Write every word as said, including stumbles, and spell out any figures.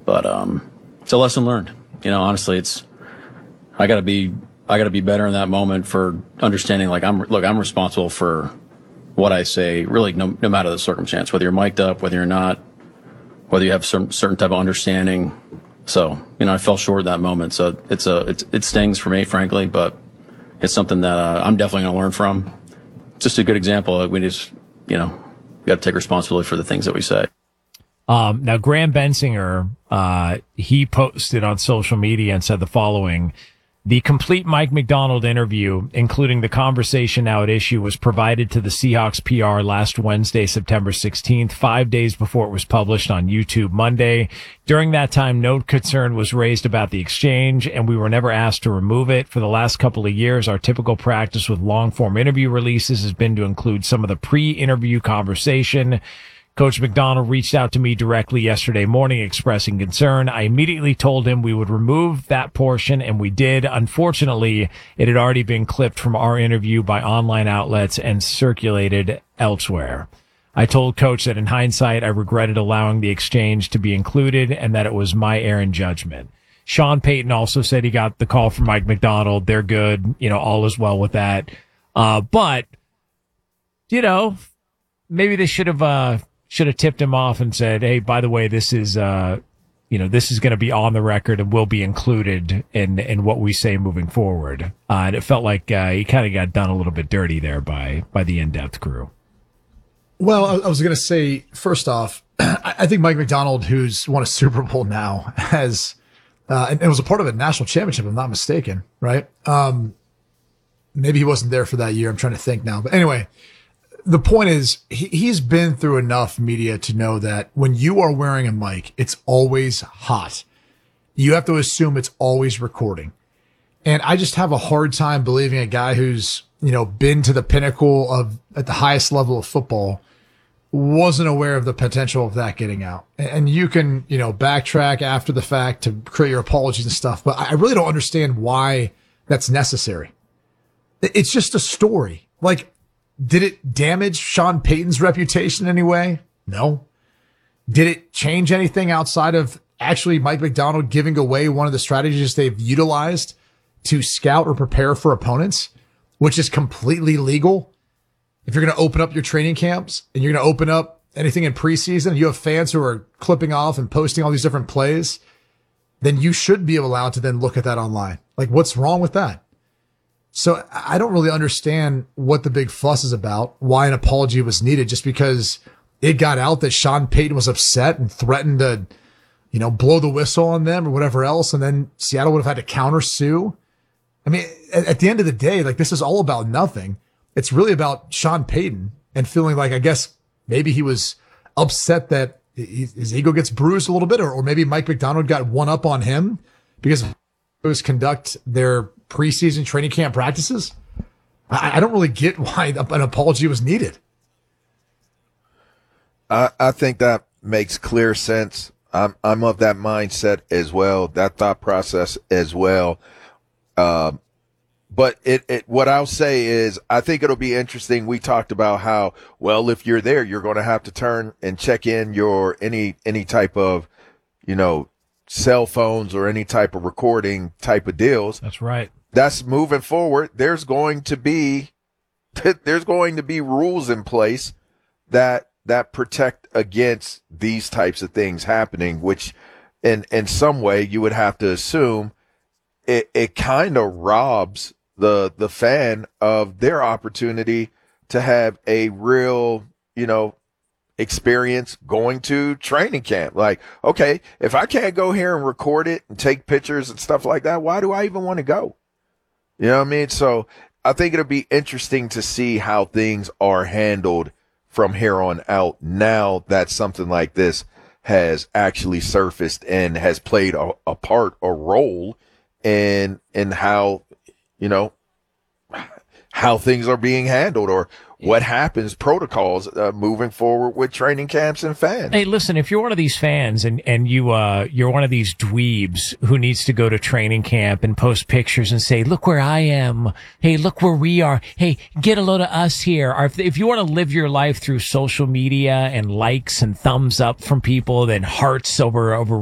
But um, it's a lesson learned. You know, honestly, it's I got to be I got to be better in that moment for understanding. Like I'm look, I'm responsible for what I say. Really, no no matter the circumstance, whether you're mic'd up, whether you're not, whether you have some certain type of understanding. So you know, I fell short in that moment. So it's a it's, it stings for me, frankly, but it's something that uh, I'm definitely going to learn from. Just a good example. We just you know got to take responsibility for the things that we say. Um, now, Graham Bensinger, uh, he posted on social media and said the following: the complete Mike Macdonald interview, including the conversation now at issue, was provided to the Seahawks P R last Wednesday, September sixteenth, five days before it was published on YouTube Monday. During that time, no concern was raised about the exchange, and we were never asked to remove it. For the last couple of years, our typical practice with long-form interview releases has been to include some of the pre-interview conversation. Coach Macdonald reached out to me directly yesterday morning expressing concern. I immediately told him we would remove that portion, and we did. Unfortunately, it had already been clipped from our interview by online outlets and circulated elsewhere. I told Coach that in hindsight, I regretted allowing the exchange to be included and that it was my error in judgment. Sean Payton also said he got the call from Mike Macdonald. They're good. You know, all is well with that. Uh, but, you know, maybe they should have, uh, should have tipped him off and said, hey, by the way, this is, uh, you know, this is going to be on the record and will be included in, in what we say moving forward. Uh, and it felt like, uh, he kind of got done a little bit dirty there by, by the in-depth crew. Well, I was going to say, first off, I think Mike Macdonald, who's won a Super Bowl now, has, uh, and it was a part of a national championship, if I'm not mistaken, right? Um, maybe he wasn't there for that year. I'm trying to think now. But anyway, the point is, he, he's been through enough media to know that when you are wearing a mic, it's always hot. You have to assume it's always recording. And I just have a hard time believing a guy who's, you know, been to the pinnacle of at the highest level of football wasn't aware of the potential of that getting out. And you can, you know, backtrack after the fact to create your apologies and stuff, but I really don't understand why that's necessary. It's just a story. Like, did it damage Sean Payton's reputation in any way? No. Did it change anything outside of actually Mike Macdonald giving away one of the strategies they've utilized to scout or prepare for opponents, which is completely legal? If you're going to open up your training camps and you're going to open up anything in preseason, and you have fans who are clipping off and posting all these different plays, then you should be allowed to then look at that online. Like, what's wrong with that? So I don't really understand what the big fuss is about, why an apology was needed, just because it got out that Sean Payton was upset and threatened to, you know, blow the whistle on them or whatever else. And then Seattle would have had to counter sue. I mean, at, at the end of the day, like, this is all about nothing. It's really about Sean Payton and feeling like, I guess maybe he was upset that his ego gets bruised a little bit, or, or maybe Mike Macdonald got one up on him because was conduct their preseason training camp practices. I, I don't really get why an apology was needed. I, I think that makes clear sense. I'm, I'm of that mindset as well, that thought process as well. Um, But it, it, what I'll say is, I think it'll be interesting. We talked about how, well, if you're there, you're going to have to turn and check in your, any, any type of, you know, cell phones or any type of recording type of deals. That's right. That's moving forward. There's going to be, there's going to be rules in place that, that protect against these types of things happening, which in, in some way you would have to assume it, it kind of robs the the fan of their opportunity to have a real, you know, experience going to training camp. Like, okay, if I can't go here and record it and take pictures and stuff like that, why do I even want to go? You know what I mean? So I think it'll be interesting to see how things are handled from here on out, now that something like this has actually surfaced and has played a, a part, a role in in how, you know, how things are being handled, or what happens, protocols uh, moving forward with training camps and fans. Hey, listen, if you're one of these fans and, and you, uh, you're one of these dweebs who needs to go to training camp and post pictures and say, look where I am. Hey, look where we are. Hey, get a load of us here. Or if, if you want to live your life through social media and likes and thumbs up from people, then hearts over, over